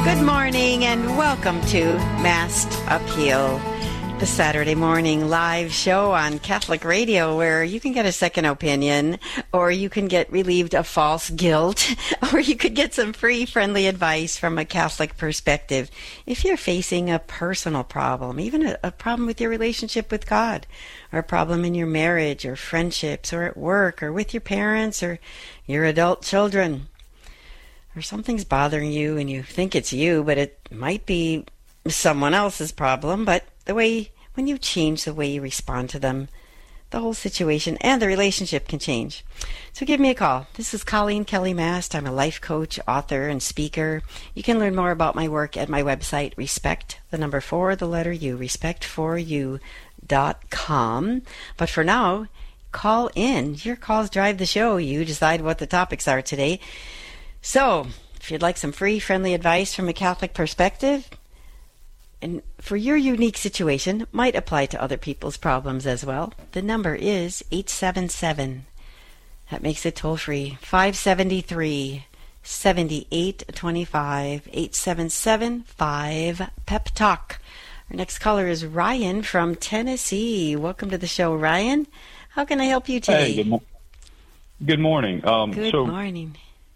Good morning and welcome to Masked Appeal, the Saturday morning live show on Catholic Radio where you can get a second opinion, or you can get relieved of false guilt, or you could get some free, friendly advice from a Catholic perspective if you're facing a personal problem, even a problem with your relationship with God, or a problem in your marriage or friendships or at work or with your parents or your adult children. Or something's bothering you and you think it's you, but it might be someone else's problem. But when you change the way you respond to them, the whole situation and the relationship can change. So give me a call. This is Colleen Kelly Mast. I'm a life coach, author, and speaker. You can learn more about my work at my website, respect4u.com. But for now, call in. Your calls drive the show. You decide what the topics are today. So, if you'd like some free, friendly advice from a Catholic perspective, and for your unique situation, might apply to other people's problems as well, the number is 877. That makes it toll-free. 573-7825. 877-5-PEP-TALK. Our next caller is Ryan from Tennessee. Welcome to the show, Ryan. How can I help you today? Hey, good morning. Good morning.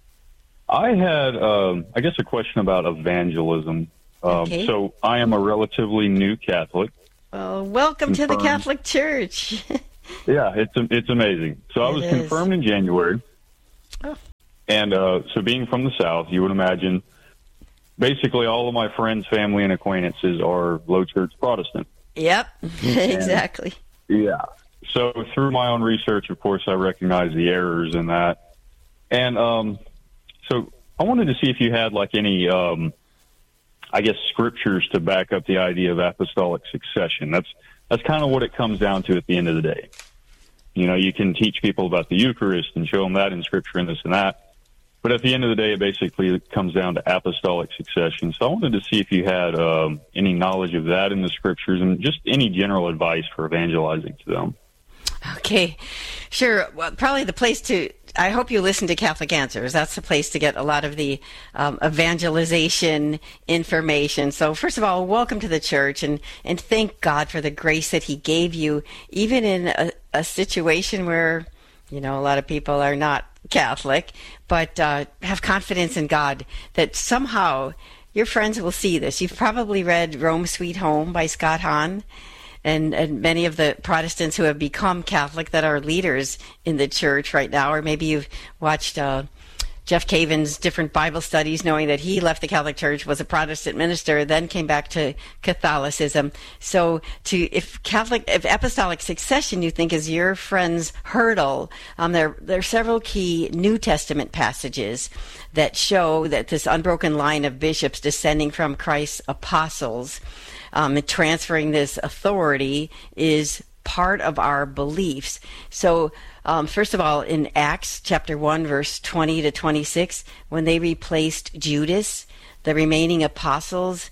I had, I guess, a question about evangelism. Okay. So I am a relatively new Catholic. Well, welcome to the Catholic Church. Yeah, it's amazing. So I was confirmed in January. Oh. And so being from the South, you would imagine basically all of my friends, family, and acquaintances are low church Protestant. Yep, exactly. Yeah. So through my own research, of course, I recognize the errors in that. And so I wanted to see if you had like any, I guess, scriptures to back up the idea of apostolic succession. That's kind of what it comes down to at the end of the day. You know, you can teach people about the Eucharist and show them that in Scripture and this and that. But at the end of the day, it basically comes down to apostolic succession. So I wanted to see if you had any knowledge of that in the Scriptures and just any general advice for evangelizing to them. Okay, sure. Well, probably the place to, I hope you listen to Catholic Answers. That's the place to get a lot of the evangelization information. So first of all, welcome to the church, and thank God for the grace that He gave you, even in a situation where, you know, a lot of people are not Catholic, but have confidence in God that somehow your friends will see this. You've probably read Rome Sweet Home by Scott Hahn. And many of the Protestants who have become Catholic that are leaders in the church right now, or maybe you've watched Jeff Caven's different Bible studies, knowing that he left the Catholic Church, was a Protestant minister, then came back to Catholicism. So if apostolic succession you think is your friend's hurdle, there are several key New Testament passages that show that this unbroken line of bishops descending from Christ's apostles, transferring this authority, is part of our beliefs. So first of all, in Acts chapter 1, verse 20 to 26, when they replaced Judas, the remaining apostles,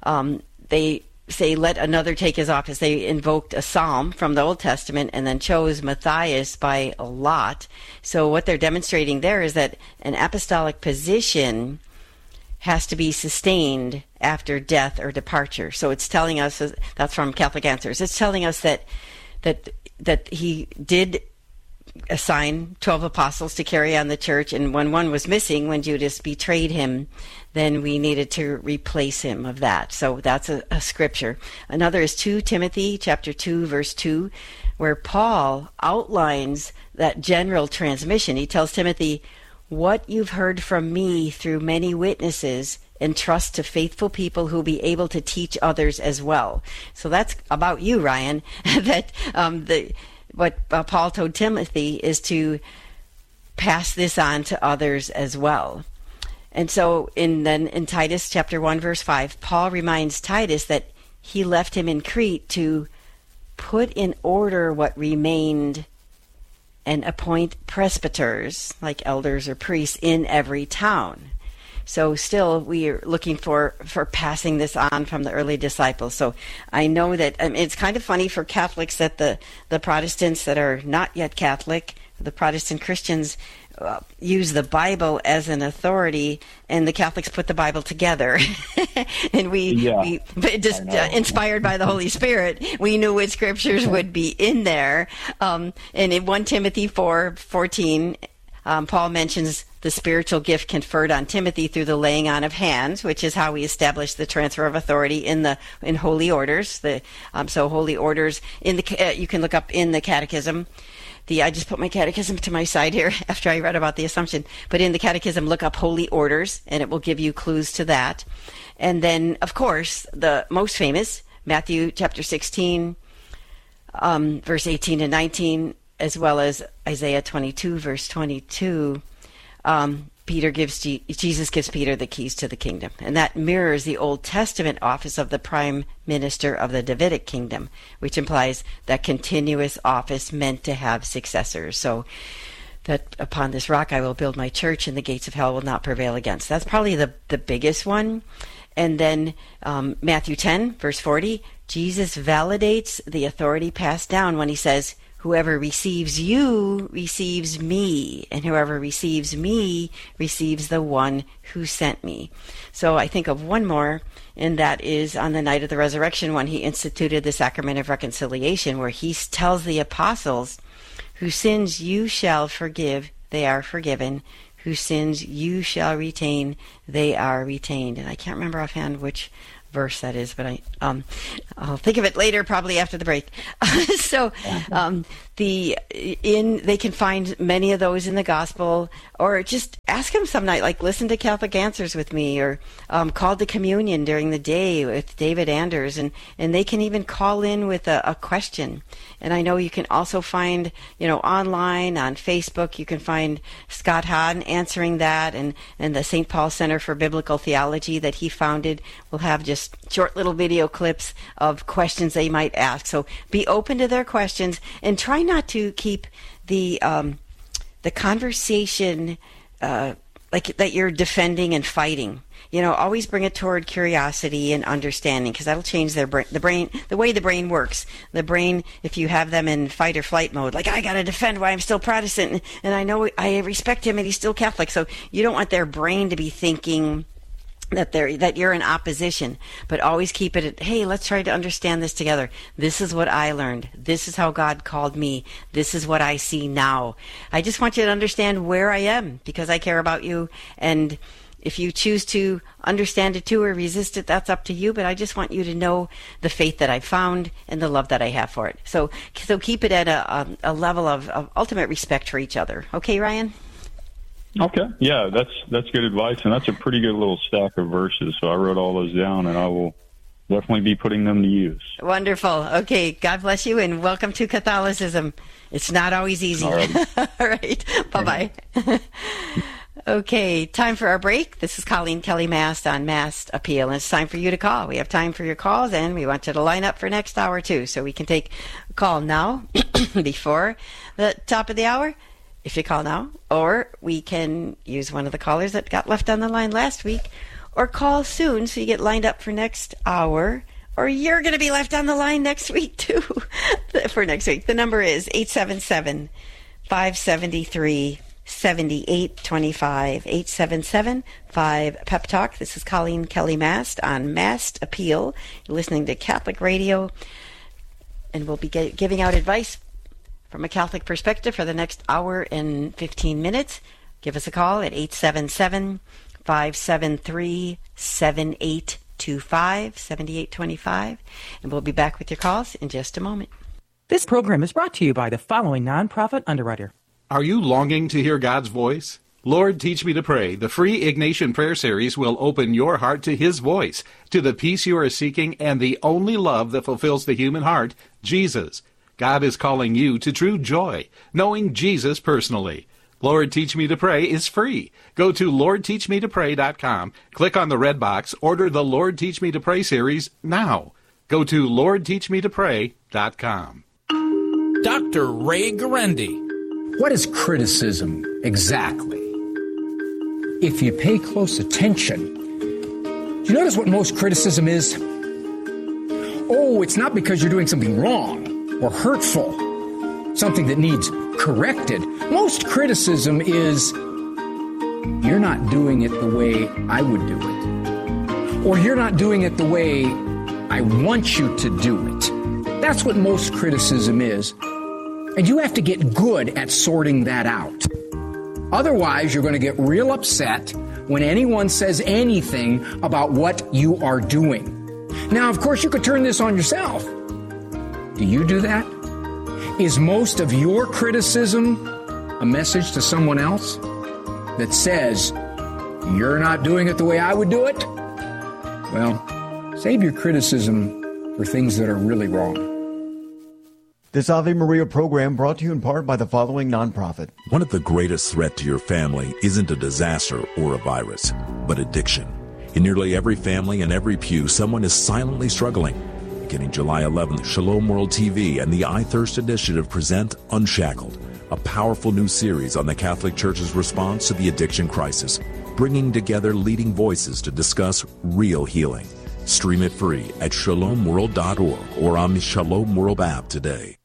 they say, let another take his office. They invoked a psalm from the Old Testament and then chose Matthias by a lot. So what they're demonstrating there is that an apostolic position has to be sustained after death or departure. So it's telling us, that's from Catholic Answers, it's telling us that he did assign 12 apostles to carry on the church, and when one was missing, when Judas betrayed him, then we needed to replace him of that. So that's a scripture. Another is 2 Timothy chapter 2, verse 2, where Paul outlines that general transmission. He tells Timothy, what you've heard from me through many witnesses, entrust to faithful people who will be able to teach others as well. So that's about you, Ryan, that what Paul told Timothy is to pass this on to others as well. And so in Titus chapter 1, verse 5, Paul reminds Titus that he left him in Crete to put in order what remained and appoint presbyters, like elders or priests, in every town. So still, we are looking for passing this on from the early disciples. So I know that it's kind of funny for Catholics that the Protestants that are not yet Catholic, the Protestant Christians, use the Bible as an authority, and the Catholics put the Bible together. And inspired by the Holy Spirit, we knew which scriptures would be in there. And in 1 Timothy 4:14, Paul mentions the spiritual gift conferred on Timothy through the laying on of hands, which is how we establish the transfer of authority in holy orders. So holy orders you can look up in the Catechism. I just put my catechism to my side here after I read about the Assumption. But in the catechism, look up holy orders, and it will give you clues to that. And then, of course, the most famous, Matthew chapter 16, verse 18 and 19, as well as Isaiah 22, verse 22. Jesus gives Peter the keys to the kingdom. And that mirrors the Old Testament office of the prime minister of the Davidic kingdom, which implies that continuous office meant to have successors. So that upon this rock I will build my church, and the gates of hell will not prevail against. That's probably the biggest one. And then Matthew 10, verse 40, Jesus validates the authority passed down when he says, whoever receives you receives me, and whoever receives me receives the one who sent me. So I think of one more, and that is on the night of the resurrection when he instituted the sacrament of reconciliation, where he tells the apostles, whose sins you shall forgive, they are forgiven. Whose sins you shall retain, they are retained. And I can't remember offhand which verse that is, but I'll think of it later, probably after the break. So they can find many of those in the gospel, or just ask them some night, like listen to Catholic Answers with me, or call to communion during the day with David Anders, and they can even call in with a question. And I know you can also find, online on Facebook, you can find Scott Hahn answering that, and the St. Paul Center for Biblical Theology that he founded will have just short little video clips of questions they might ask. So be open to their questions, and try not to keep the conversation like that you're defending and fighting. Always bring it toward curiosity and understanding, because that'll change the way the brain works. The brain, if you have them in fight or flight mode, like, I got to defend why I'm still Protestant, and I know I respect him and he's still Catholic. So you don't want their brain to be thinking that you're in opposition, but always keep it at, hey, let's try to understand this together. This is what I learned. This is how God called me. This is what I see now. I just want you to understand where I am, because I care about you. And if you choose to understand it too or resist it, that's up to you. But I just want you to know the faith that I've found and the love that I have for it. So keep it at a level of ultimate respect for each other. Okay, Ryan? Okay. Yeah, that's good advice, and that's a pretty good little stack of verses. So I wrote all those down, and I will definitely be putting them to use. Wonderful. Okay, God bless you, and welcome to Catholicism. It's not always easy. All right. Bye-bye. Okay, time for our break. This is Colleen Kelly Mast on Mast Appeal, and it's time for you to call. We have time for your calls, and we want you to line up for next hour, too. So we can take a call now before the top of the hour, if you call now, or we can use one of the callers that got left on the line last week, or call soon so you get lined up for next hour, or you're going to be left on the line next week too. For next week, the number is 877-573-7825, 877-5 Talk. This is Colleen Kelly Mast on Mast Appeal. You're listening to Catholic Radio, and we'll be giving out advice from a Catholic perspective for the next hour and 15 minutes. Give us a call at 877-573-7825, 7825, and we'll be back with your calls in just a moment. This program is brought to you by the following nonprofit underwriter. Are you longing to hear God's voice? Lord, Teach Me to Pray, the free Ignatian prayer series, will open your heart to His voice, to the peace you are seeking, and the only love that fulfills the human heart, Jesus. God is calling you to true joy, knowing Jesus personally. Lord, Teach Me to Pray is free. Go to LordTeachMeToPray.com, click on the red box, order the Lord Teach Me to Pray series now. Go to LordTeachMeToPray.com. Dr. Ray Guarendi. What is criticism exactly? if you pay close attention, do you notice what most criticism is? Oh, it's not because you're doing something wrong or hurtful, something that needs corrected. Most criticism is, you're not doing it the way I would do it. Or you're not doing it the way I want you to do it. That's what most criticism is. And you have to get good at sorting that out. Otherwise, you're going to get real upset when anyone says anything about what you are doing. Now, of course, you could turn this on yourself. Do you do that? Is most of your criticism a message to someone else that says, you're not doing it the way I would do it? Well, save your criticism for things that are really wrong. This Ave Maria program brought to you in part by the following nonprofit. One of the greatest threats to your family isn't a disaster or a virus, but addiction. In nearly every family and every pew, someone is silently struggling. Beginning July 11th, Shalom World TV and the I Thirst Initiative present Unshackled, a powerful new series on the Catholic Church's response to the addiction crisis, bringing together leading voices to discuss real healing. Stream it free at shalomworld.org or on the Shalom World app today.